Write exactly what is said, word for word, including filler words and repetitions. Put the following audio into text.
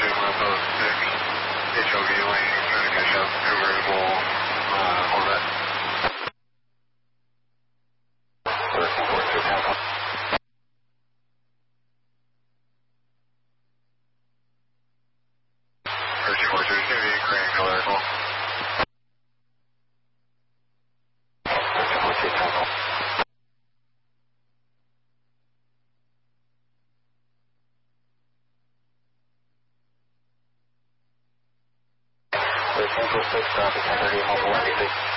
Lima Post six, H O V landing, Seneca Shell, convertible, uh, Corvette. thirteen four two, Alpha. thirteen four two, C V, Crane, Colorful. thirteen four two, Alpha. thirteen four six, traffic, ten thirty, Alpha one eight six.